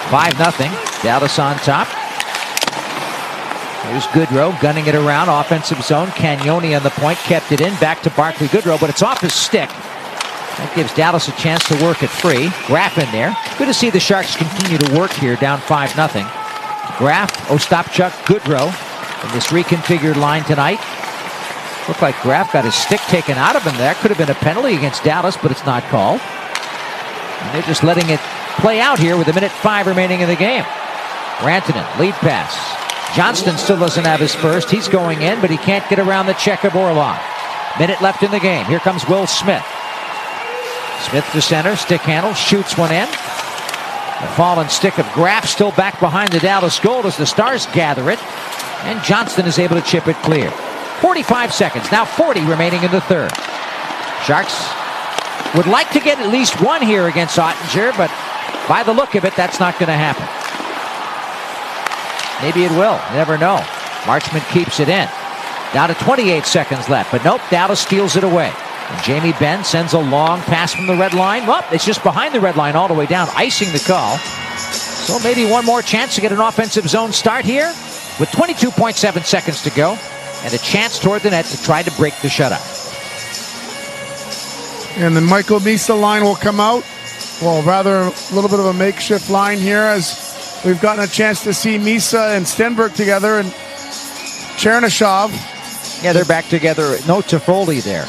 5-0. Dallas on top. Here's Goodrow gunning it around. Offensive zone. Cagnoni on the point. Kept it in. Back to Barclay Goodrow, but it's off his stick. That gives Dallas a chance to work it free. Graf in there. Good to see the Sharks continue to work here, down 5-0. Graf, Ostapchuk, Goodrow in this reconfigured line tonight. Looked like Graf got his stick taken out of him there. Could have been a penalty against Dallas, but it's not called. And they're just letting it play out here with 1:05 remaining in the game. Rantanen, lead pass. Johnston still doesn't have his first. He's going in, but he can't get around the check of Orlov. Minute left in the game. Here comes Will Smith. Smith to center, stick handle, shoots one in. The fallen stick of Graf still back behind the Dallas goal as the Stars gather it. And Johnston is able to chip it clear. 45 seconds, now 40 remaining in the third. Sharks would like to get at least one here against Oettinger, but by the look of it, that's not going to happen. Maybe it will, you never know. Marchment keeps it in. Down to 28 seconds left, but nope, Dallas steals it away. And Jamie Benn sends a long pass from the red line. Well, it's just behind the red line all the way down, icing the call. So maybe one more chance to get an offensive zone start here with 22.7 seconds to go and a chance toward the net to try to break the shutout. And the Michael Misa line will come out. Well, rather a little bit of a makeshift line here as we've gotten a chance to see Misa and Stenberg together and Chernyshov. Yeah, they're back together. No Toffoli there.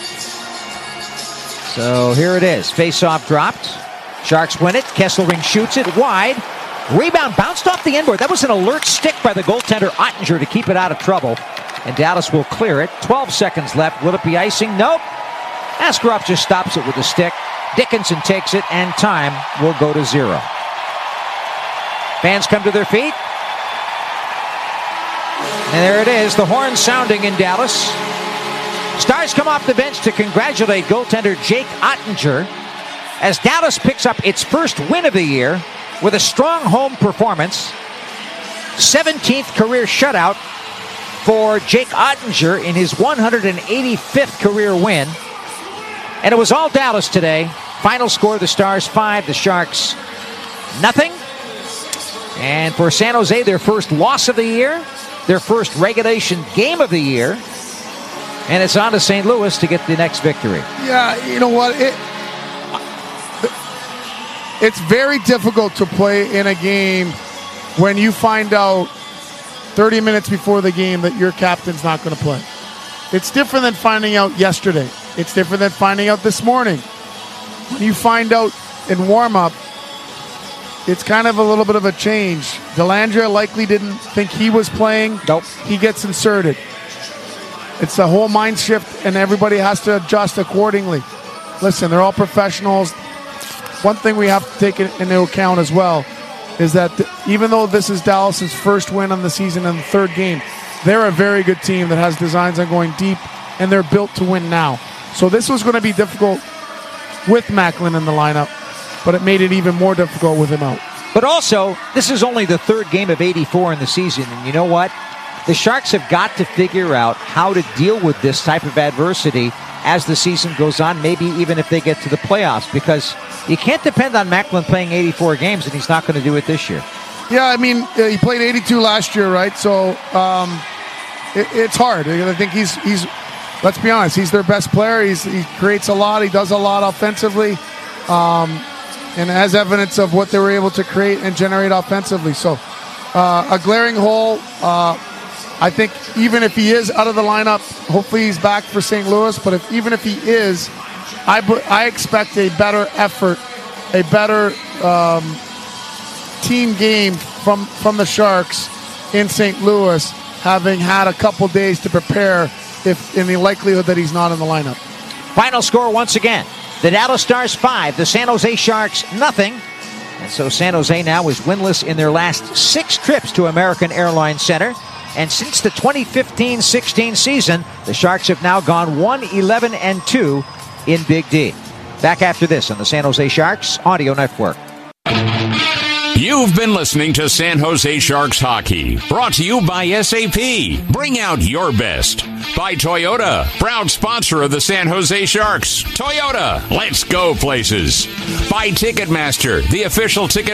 So here it is. Face-off dropped. Sharks win it. Kesselring shoots it wide. Rebound bounced off the inboard. That was an alert stick by the goaltender Oettinger to keep it out of trouble. And Dallas will clear it. 12 seconds left. Will it be icing? Nope. Askarov just stops it with a stick. Dickinson takes it, and time will go to 0. Fans come to their feet. And there it is. The horn sounding in Dallas. Stars come off the bench to congratulate goaltender Jake Oettinger as Dallas picks up its first win of the year with a strong home performance. 17th career shutout for Jake Oettinger in his 185th career win. And it was all Dallas today. Final score, the Stars 5, the Sharks 0. And for San Jose, their first loss of the year, their first regulation game of the year. And it's on to St. Louis to get the next victory. Yeah, you know what? It's very difficult to play in a game when you find out 30 minutes before the game that your captain's not going to play. It's different than finding out yesterday. It's different than finding out this morning. When you find out in warm-up, it's kind of a little bit of a change. Dellandrea likely didn't think he was playing. Nope. He gets inserted. It's a whole mind shift, and everybody has to adjust accordingly. Listen, they're all professionals. One thing we have to take into account as well is that even though this is Dallas's first win on the season in the third game, they're a very good team that has designs on going deep, and they're built to win now. So this was going to be difficult with Macklin in the lineup, but it made it even more difficult with him out. But also, this is only the third game of 84 in the season, and you know what? The Sharks have got to figure out how to deal with this type of adversity as the season goes on, maybe even if they get to the playoffs, because you can't depend on Macklin playing 84 games, and he's not going to do it this year. Yeah, I mean, he played 82 last year, right? So it's hard. I think he's let's be honest, he's their best player. He creates a lot. He does a lot offensively, and as evidence of what they were able to create and generate offensively. So a glaring hole. I think even if he is out of the lineup, hopefully he's back for St. Louis. But even if he is, I expect a better effort, a better team game from the Sharks in St. Louis, having had a couple days to prepare if in the likelihood that he's not in the lineup. Final score once again. The Dallas Stars 5, the San Jose Sharks 0. And so San Jose now is winless in their last 6 trips to American Airlines Center. And since the 2015-16 season, the Sharks have now gone 1-11-2 in Big D. Back after this on the San Jose Sharks Audio Network. You've been listening to San Jose Sharks Hockey, brought to you by SAP. Bring out your best. By Toyota, proud sponsor of the San Jose Sharks. Toyota, let's go places. By Ticketmaster, the official ticket